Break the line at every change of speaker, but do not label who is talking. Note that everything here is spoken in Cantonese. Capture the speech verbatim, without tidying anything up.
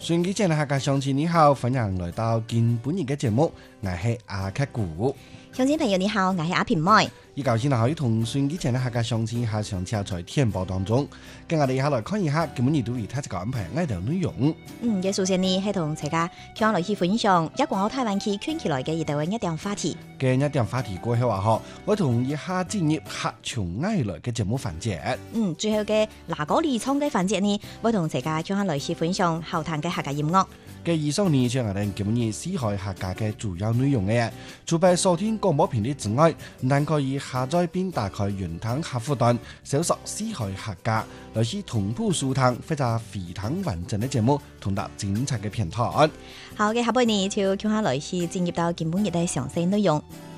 順機前嘅客家鄉親你好，歡迎來到今本日嘅節目，我係阿克古。
鄉親朋友你好，我係阿平妹。
依舊先可以同順機前嘅客家鄉親下上車在天報當中，跟我哋一下來看一下今本日對佢睇一個安排呢條內容。
嗯，嘅首先呢係同大家向來去分享一港澳台灣區圈起來嘅一條一點話題。
嘅一點話題過後話嗬，我同一下進入客從愛來嘅節目環節。
嗯，最後嘅嗱嗰離創嘅環節呢，我同大家向來去分享後談嘅客家音樂。
嘅以上呢就係我哋今日四海客家嘅主要內容嘅。除咗收聽廣播頻率之外，但可以下載並打開雲端客戶端，搜索四海客家，來是同步收聽或者非常完整嘅節目，同埋精彩嘅片段。
好嘅，下半年就向下來是進入到今本日嘅詳細內容。